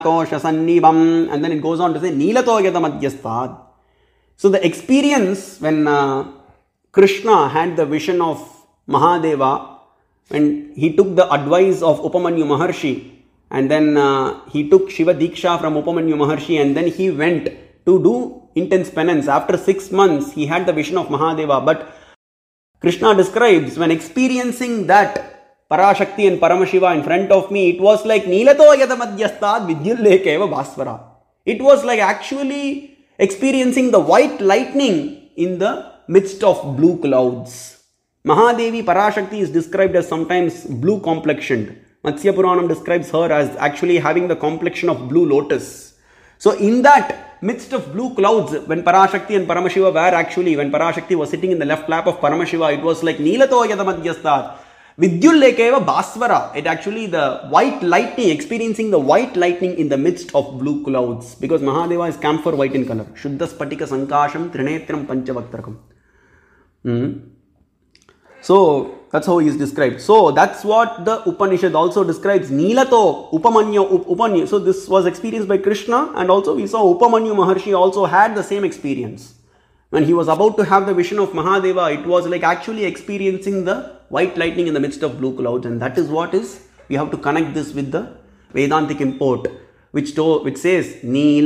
Kosha Sannibam, and then it goes on to say Nilato Yadamadhyastad. So the experience when Krishna had the vision of Mahadeva, when he took the advice of Upamanyu Maharshi, and then he took Shiva Diksha from Upamanyu Maharshi, and then he went to do intense penance. After 6 months, he had the vision of Mahadeva. But Krishna describes, when experiencing that Parashakti and Paramashiva in front of me, it was like Nilato Yadamadhyastad Vidyullekeva Bhasvara. It was like actually experiencing the white lightning in the midst of blue clouds. Mahadevi Parashakti is described as sometimes blue complexioned. Matsya Puranam describes her as actually having the complexion of blue lotus. So in that midst of blue clouds, when Parashakti and Paramashiva were actually, when Parashakti was sitting in the left lap of Paramashiva, it was like Nilato Yadamadhyastad Vidyullekeva Bhasvara. It actually the white lightning, experiencing the white lightning in the midst of blue clouds. Because Mahadeva is camphor white in color. Shuddha Spatika Sankasham Trinetram Panchavaktarakam. So that's how he is described. So that's what the Upanishad also describes. Nilato Upamanyu. So this was experienced by Krishna, and also we saw Upamanyu Maharshi also had the same experience. When he was about to have the vision of Mahadeva, it was like actually experiencing the white lightning in the midst of blue clouds. And that is what is, we have to connect this with the Vedantic import, which says Nila